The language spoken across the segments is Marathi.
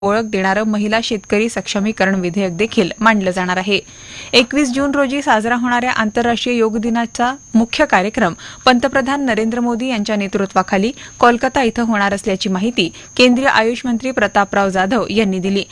ओळख देणारं महिला शेतकरी सक्षमीकरण विधेयक देखील मांडलं जाणार आहे. 21 जून रोजी साजरा होणाऱ्या आंतरराष्ट्रीय योग दिनाचा मुख्य कार्यक्रम पंतप्रधान नरेंद्र मोदी यांच्या नेतृत्वाखाली कोलकाता इथं होणार असल्याची माहिती केंद्रीय आयुष मंत्री प्रतापराव जाधव यांनी दिली.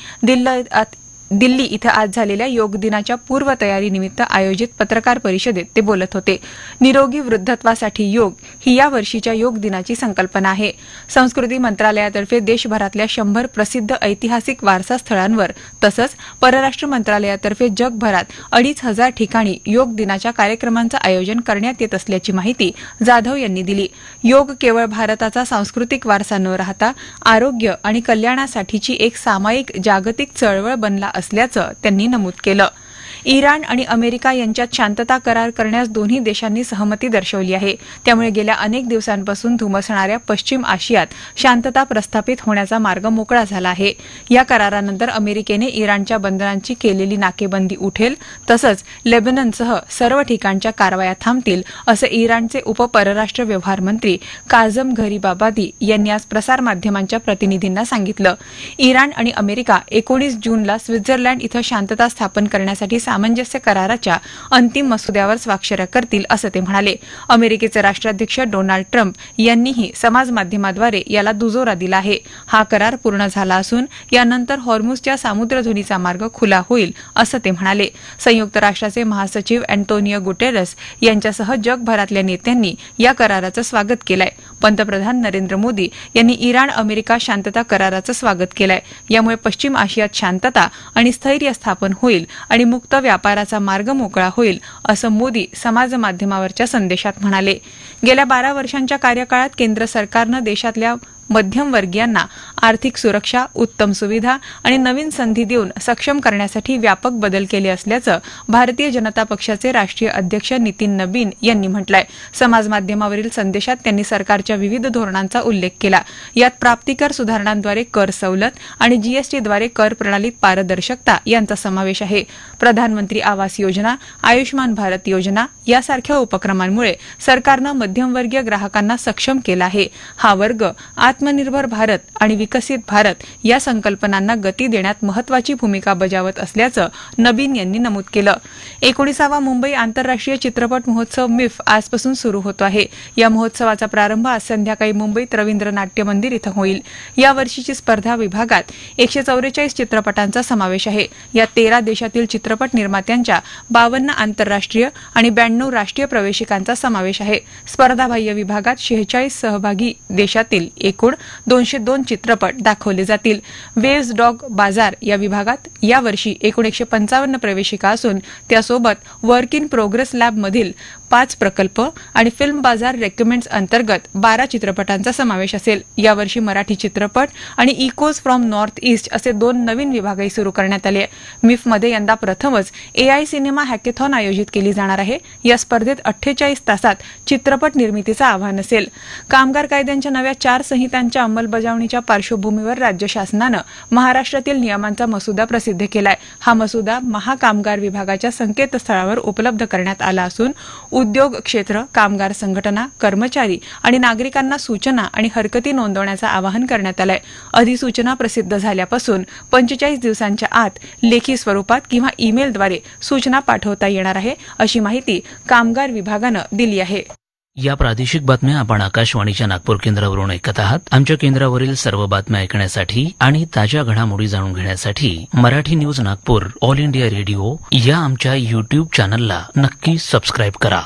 दिल्ली इथं आज झालेल्या योग दिनाच्या पूर्वतयारीनिमित्त आयोजित पत्रकार परिषदेत ते बोलत होते. निरोगी वृद्धत्वासाठी योग ही या वर्षीच्या योग दिनाची संकल्पना आहे. संस्कृती मंत्रालयातर्फे देशभरातल्या 100 प्रसिद्ध ऐतिहासिक वारसा स्थळांवर तसंच परराष्ट्र मंत्रालयातर्फे जगभरात 2500 ठिकाणी योग दिनाच्या कार्यक्रमांचं आयोजन करण्यात येत असल्याची माहिती जाधव यांनी दिली. योग केवळ भारताचा सांस्कृतिक वारसा न राहता आरोग्य आणि कल्याणासाठीची एक सामायिक जागतिक चळवळ बनला असल्याचं त्यांनी नमूद केलं. इराण आणि अमेरिका यांच्यात शांतता करार करण्यास दोन्ही देशांनी सहमती दर्शवली आहे. त्यामुळे गेल्या अनेक दिवसांपासून धुमसणाऱ्या पश्चिम आशियात शांतता प्रस्थापित होण्याचा मार्ग मोकळा झाला आहे. या करारानंतर अमेरिकेने इराणच्या बंदरांची केलेली नाकेबंदी उठेल तसंच लेबननसह सर्व ठिकाणच्या कारवाया थांबतील असं इराणचे उपपरराष्ट्र व्यवहार मंत्री काझम घरीबाबादी यांनी आज प्रसारमाध्यमांच्या प्रतिनिधींना सांगितलं. इराण आणि अमेरिका 19 जूनला स्वित्झर्लंड इथं शांतता स्थापन करण्यासाठी सामंजस्य कराराच्या अंतिम मसुद्यावर स्वाक्षऱ्या करतील असं ते म्हणाले. अमेरिकेचे राष्ट्राध्यक्ष डोनाल्ड ट्रम्प यांनीही समाज माध्यमाद्वारे याला दुजोरा दिला आहे. हा करार पूर्ण झाला असून यानंतर हॉर्मुझच्या सामुद्रधुनीचा मार्ग खुला होईल असं ते म्हणाले. संयुक्त राष्ट्राचे महासचिव अँटोनियो गुटेरस यांच्यासह जगभरातल्या नेत्यांनी या कराराचं स्वागत केलंय. पंतप्रधान नरेंद्र मोदी यांनी इराण अमेरिका शांतता कराराचं स्वागत केलंय. यामुळे पश्चिम आशियात शांतता आणि स्थैर्य स्थापन होईल आणि मुक्त व्यापाराचा मार्ग मोकळा होईल असं मोदी समाजमाध्यमावरच्या संदेशात म्हणाले. गेल्या 12 वर्षांच्या कार्यकाळात केंद्र सरकारनं देशातल्या मध्यमवर्गीयांना आर्थिक सुरक्षा, उत्तम सुविधा आणि नवीन संधी देऊन सक्षम करण्यासाठी व्यापक बदल केले असल्याचं भारतीय जनता पक्षाचे राष्ट्रीय अध्यक्ष नितीन नबीन यांनी म्हटलंय. समाजमाध्यमावरील संदेशात त्यांनी सरकारच्या विविध धोरणांचा उल्लेख केला. यात प्राप्तिकर सुधारणांद्वारे कर सवलत आणि जीएसटीद्वारे कर प्रणालीत पारदर्शकता यांचा समावेश आहे. प्रधानमंत्री आवास योजना, आयुष्मान भारत योजना यासारख्या उपक्रमांमुळे सरकारनं मध्यमवर्गीय ग्राहकांना सक्षम केलं आहे. हा वर्ग आत्मनिर्भर भारत आणि विकसित भारत या संकल्पनांना गती देण्यात महत्वाची भूमिका बजावत असल्याचं नबीन यांनी नमूद केलं. 19वा मुंबई आंतरराष्ट्रीय चित्रपट महोत्सव मिफ आजपासून सुरू होतो आहे. या महोत्सवाचा प्रारंभ आज संध्याकाळी मुंबईत रवींद्र नाट्य मंदिर इथं होईल. या वर्षीची स्पर्धा विभागात 144 चित्रपटांचा समावेश आहे. या 13 देशातील चित्रपट निर्मात्यांच्या 52 आंतरराष्ट्रीय आणि 92 राष्ट्रीय प्रवेशिकांचा समावेश आहे. स्पर्धाबाह्य विभागात 46 सहभागी देशातील एकूण 202 चित्रपट दाखवले जातील. वेव्स डॉग बाजार या विभागात यावर्षी एकूण 155 प्रवेशिका असून त्यासोबत वर्क इन प्रोग्रेस लॅबमधील 5 प्रकल्प आणि फिल्म बाजार रेकमेंड्स अंतर्गत 12 चित्रपटांचा समावेश असेल. यावर्षी मराठी चित्रपट आणि इकोज फ्रॉम नॉर्थ ईस्ट असे 2 नवीन विभागही सुरू करण्यात आले. मिफमध्ये यंदा प्रथमच AI सिनेमा हॅकेथॉन आयोजित केली जाणार आहे. या स्पर्धेत 48 तासात चित्रपट निर्मितीचं आव्हान असेल. कामगार कायद्यांच्या नव्या 4 संहितांच्या अंमलबजावणीच्या पार्श्वभूमीवर राज्य शासनानं महाराष्ट्रातील नियमांचा मसुदा प्रसिद्ध केलाय. हा मसुदा महाकामगार विभागाच्या संकेतस्थळावर उपलब्ध करण्यात आला असून उद्योग क्षेत्र, कामगार संघटना, कर्मचारी आणि नागरिकांना सूचना आणि हरकती नोंदवण्याचं आवाहन करण्यात आलंय. अधिसूचना प्रसिद्ध झाल्यापासून 45 दिवसांच्या आत लेखी स्वरूपात किंवा ईमेलद्वारे सूचना पाठवता येणार आहे अशी माहिती कामगार विभागानं दिली आहे. या प्रादेशिक बातम्या आपण आकाशवाणीच्या नागपूर केंद्रावरून ऐकत आहात. आमच्या केंद्रावरील सर्व बातम्या ऐकण्यासाठी आणि ताज्या घडामोडी जाणून घेण्यासाठी Marathi news Nagpur all India radio या आमच्या YouTube चॅनलला नक्की सबस्क्राईब करा.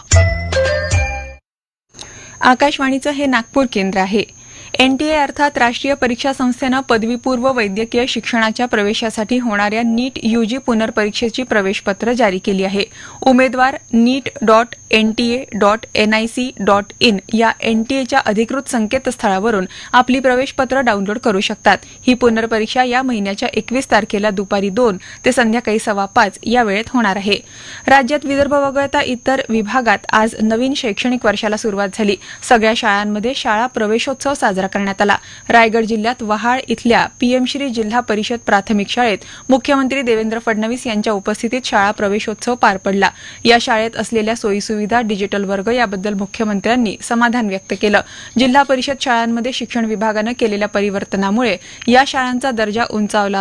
आकाशवाणीचं हे नागपूर केंद्र आहे. NTA अर्थात राष्ट्रीय परीक्षा संस्थेनं पदवीपूर्व वैद्यकीय शिक्षणाच्या प्रवेशासाठी होणाऱ्या नीट UG पुनर्परीक्षेची प्रवेशपत्र जारी केली आहे. उमेदवार neet.nta.nic.in या NTAच्या अधिकृत संकेतस्थळावरून आपली प्रवेशपत्र डाउनलोड करू शकतात. ही पुनर्परीक्षा या महिन्याच्या 21 तारखेला दुपारी 2 ते संध्याकाळी 5:15 या वेळेत होणार आहे. राज्यात विदर्भ वगळता इतर विभागात आज नवीन शैक्षणिक वर्षाला सुरुवात झाली. सगळ्या शाळांमध्ये शाळा प्रवेशोत्सव साजरा साजरा करण्यात आला. रायगड जिल्ह्यात वहाळ इथल्या पीएमश्री जिल्हा परिषद प्राथमिक शाळेत मुख्यमंत्री देवेंद्र फडणवीस यांच्या उपस्थितीत शाळा प्रवेशोत्सव पार पडला. या शाळेत असलेल्या सोयीसुविधा, डिजिटल वर्ग याबद्दल मुख्यमंत्र्यांनी समाधान व्यक्त केलं. जिल्हा परिषद शाळांमध्ये शिक्षण विभागानं केलेल्या परिवर्तनामुळे या शाळांचा दर्जा उंचावला